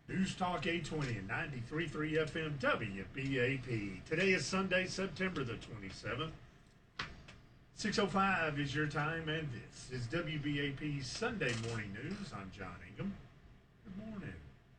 News Talk 820 and 93.3 FM WBAP. Today is Sunday, September the 27th. 6:05 is your time, and this is WBAP's Sunday Morning News. I'm John Ingham. Good morning.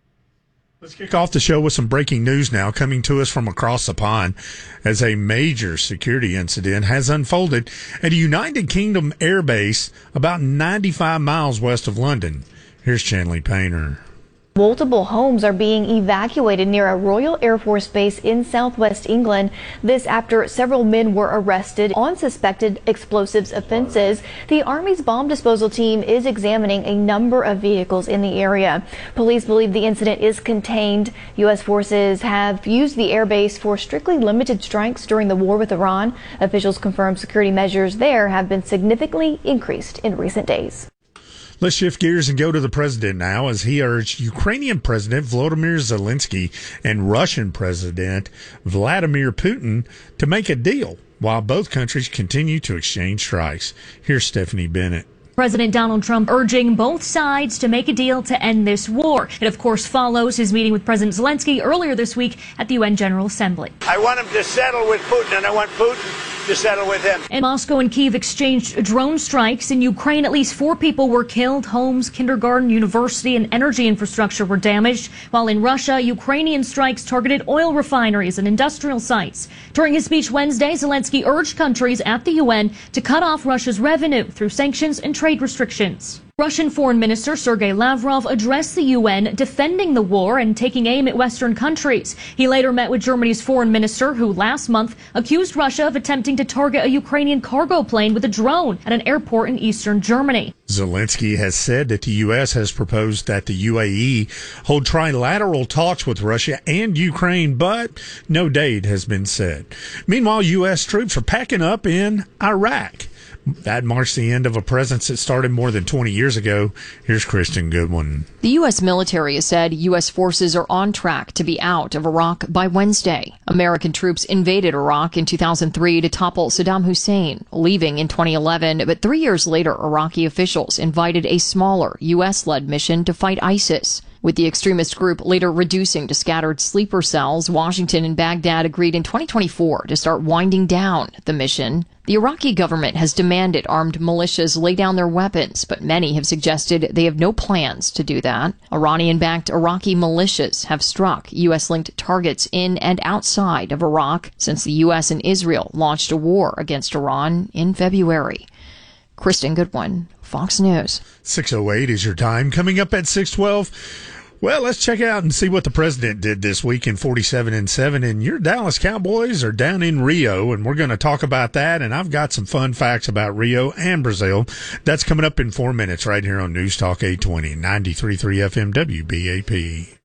Let's kick off the show with some breaking news now, coming to us from across the pond, as a major security incident has unfolded at a United Kingdom airbase about 95 miles west of London. Here's Chanley Painter. Multiple homes are being evacuated near a Royal Air Force base in southwest England. This after several men were arrested on suspected explosives offenses. The Army's bomb disposal team is examining a number of vehicles in the area. Police believe the incident is contained. U.S. forces have used the airbase for strictly limited strikes during the war with Iran. Officials confirm security measures there have been significantly increased in recent days. Let's shift gears and go to the president now, as he urged Ukrainian President Volodymyr Zelensky and Russian President Vladimir Putin to make a deal while both countries continue to exchange strikes. Here's Stephanie Bennett. President Donald Trump urging both sides to make a deal to end this war. It, of course, follows his meeting with President Zelensky earlier this week at the UN General Assembly. I want him to settle with Putin, and I want Putin to settle with him. And Moscow and Kyiv exchanged drone strikes. In Ukraine, at least 4 people were killed. Homes, kindergarten, university, and energy infrastructure were damaged. While in Russia, Ukrainian strikes targeted oil refineries and industrial sites. During his speech Wednesday, Zelensky urged countries at the UN to cut off Russia's revenue through sanctions and trade restrictions. Russian Foreign Minister Sergei Lavrov addressed the UN, defending the war and taking aim at Western countries. He later met with Germany's foreign minister, who last month accused Russia of attempting to target a Ukrainian cargo plane with a drone at an airport in eastern Germany. Zelensky has said that the U.S. has proposed that the UAE hold trilateral talks with Russia and Ukraine, but no date has been set. Meanwhile, U.S. troops are packing up in Iraq. That marks the end of a presence that started more than 20 years ago. Here's Kristen Goodwin. The U.S. military has said U.S. forces are on track to be out of Iraq by Wednesday. American troops invaded Iraq in 2003 to topple Saddam Hussein, leaving in 2011. But 3 years later, Iraqi officials invited a smaller U.S.-led mission to fight ISIS. With the extremist group later reducing to scattered sleeper cells, Washington and Baghdad agreed in 2024 to start winding down the mission. The Iraqi government has demanded armed militias lay down their weapons, but many have suggested they have no plans to do that. Iranian-backed Iraqi militias have struck U.S.-linked targets in and outside of Iraq since the U.S. and Israel launched a war against Iran in February. Kristen Goodwin, Fox News. 6:08 is your time. Coming up at 6:12, well, let's check out and see what the president did this week in 47-7. And your Dallas Cowboys are down in Rio, and we're going to talk about that. And I've got some fun facts about Rio and Brazil. That's coming up in 4 minutes right here on News Talk 820, 93.3 FM WBAP.